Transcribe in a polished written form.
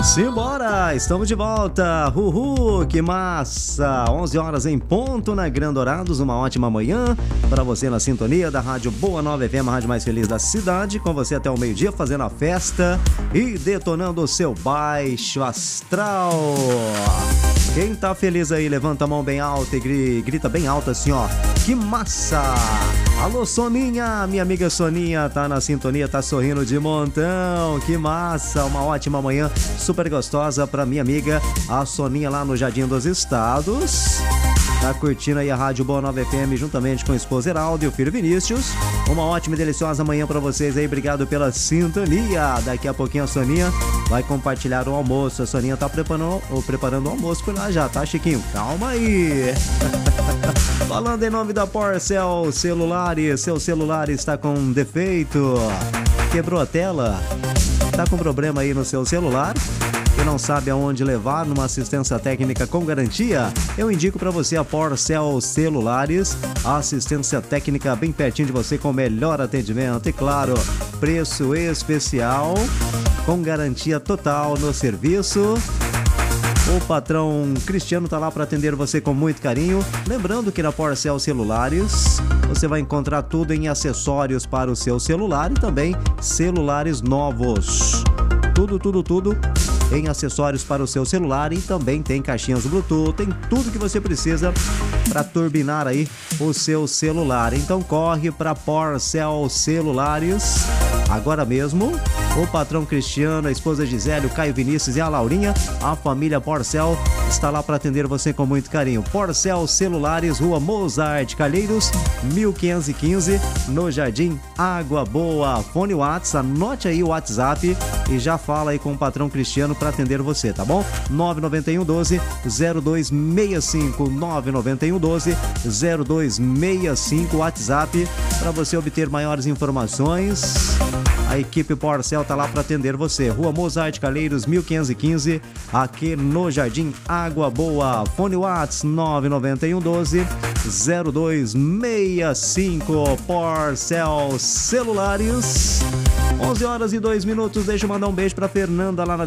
Simbora, estamos de volta, que massa, 11 horas em ponto na Gran Dourados, uma ótima manhã para você na sintonia da Rádio Boa Nova FM, a rádio mais feliz da cidade, com você até o meio-dia fazendo a festa e detonando o seu baixo astral. Quem tá feliz aí, levanta a mão bem alta e grita bem alto assim, ó, que massa! Alô, Soninha, minha amiga Soninha tá na sintonia, tá sorrindo de montão, que massa, uma ótima manhã, super gostosa pra minha amiga, a Soninha lá no Jardim dos Estados, tá curtindo aí a Rádio Boa Nova FM juntamente com o esposo Heraldo e o filho Vinícius, uma ótima e deliciosa manhã pra vocês aí, obrigado pela sintonia, daqui a pouquinho a Soninha vai compartilhar o almoço, a Soninha tá preparando o almoço por lá já, tá, Chiquinho? Calma aí! Falando em nome da Porcel Celulares, seu celular está com defeito, quebrou a tela, tá com problema aí no seu celular e não sabe aonde levar numa assistência técnica com garantia? Eu indico para você a Porcel Celulares, a assistência técnica bem pertinho de você com o melhor atendimento e claro, preço especial com garantia total no serviço. O patrão Cristiano tá lá para atender você com muito carinho. Lembrando que na Porcel Celulares você vai encontrar tudo em acessórios para o seu celular e também celulares novos. Tudo em acessórios para o seu celular e também tem caixinhas Bluetooth, tem tudo que você precisa para turbinar aí o seu celular. Então corre para Porcel Celulares agora mesmo. O patrão Cristiano, a esposa Gisele, o Caio Vinícius e a Laurinha, a família Porcel está lá para atender você com muito carinho. Porcel Celulares, Rua Mozart Calheiros, 1515, no Jardim Água Boa. Fone WhatsApp, anote aí o WhatsApp e já fala aí com o patrão Cristiano para atender você, tá bom? 991 12 0265, 991 12 0265, WhatsApp para você obter maiores informações. A equipe Porcel tá lá para atender você. Rua Mozart Calheiros, 1515, aqui no Jardim Água Boa. Fone WhatsApp 991 12 0265. Porcel Celulares. 11 horas e 2 minutos. Deixa eu mandar um beijo para Fernanda lá na